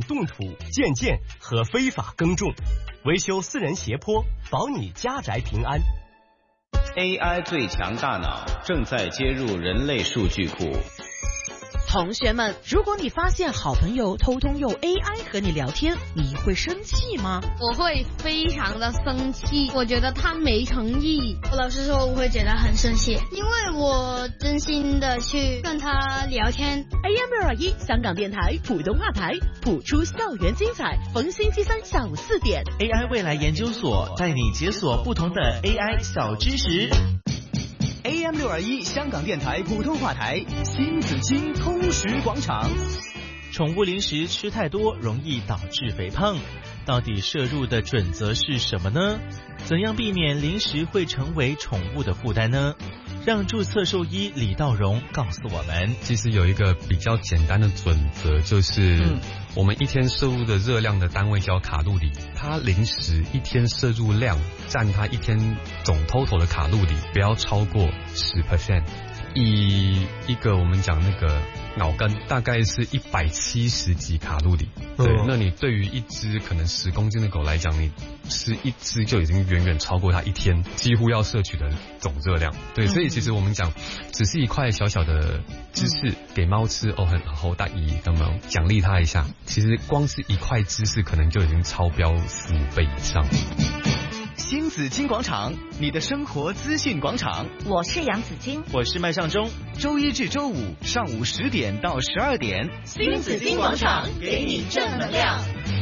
动土、建建和非法耕种，维修私人斜坡，保你家宅平安。 AI 最强大脑正在接入人类数据库。 同学们，如果你发现好朋友偷偷用 AI 和你聊天，你会生气吗？ 我会非常的生气，我觉得他没诚意。 我老实说，我会觉得很生气，因为我真心的去跟他聊天。 AM621 香港电台普通话台，谱出校园精彩，逢星期三下午4点。 AI 未来研究所带你解锁不同的 AI 小知识。 AM621 香港电台普通话台，新紫金通识广场。 宠物零食吃太多容易导致肥胖，到底摄入的准则是什么呢？怎样避免零食会成为宠物的负担呢？让注册兽医李道荣告诉我们。 其实有一个比较简单的准则，就是我们一天摄入的热量的单位叫卡路里，它零食一天摄入量占它一天总 total 的卡路里不要超过10%。以一个我们讲那个脑根大概是170几卡路里，对，那你对于一只可能10公斤的狗来讲，你吃一只就已经远远超过它一天几乎要摄取的总热量。对，所以其实我们讲只是一块小小的芝士给猫吃很好大意，那么奖励它一下，其实光是一块芝士可能就已经超标15倍以上。 新紫金广场，你的生活资讯广场。 我是杨紫金， 我是麦尚中。 周一至周五上午10点到12点， 新紫金广场给你正能量。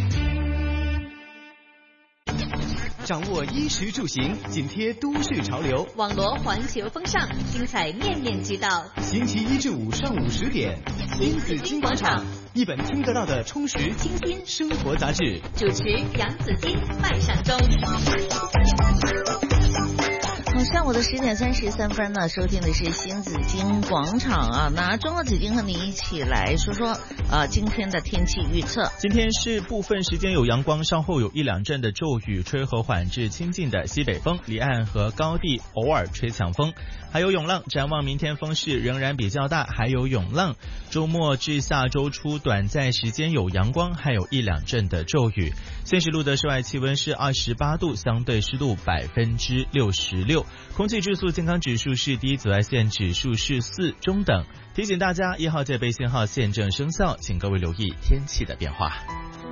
掌握衣食住行，紧贴都市潮流， 网罗环球风尚，精彩面面俱到。 星期一至五上午10点，新紫金广场，一本听得到的充实清新生活杂志。 主持杨紫金、麦尚中。上午的10点33分呢，收听的是新紫金广场啊。那中国紫金和你一起来说说今天的天气预测。 今天是部分时间有阳光，稍后有1-2阵的骤雨，吹和缓至清劲的西北风，离岸和高地偶尔吹强风，还有涌浪。展望明天风势仍然比较大，还有涌浪。周末至下周初短暂时间有阳光，还有1-2阵的骤雨。现时录的室外气温是28度，相对湿度66%，空气质素健康指数是低，紫外线指数是4，中等。提醒大家，1号戒备信号现正生效，请各位留意天气的变化。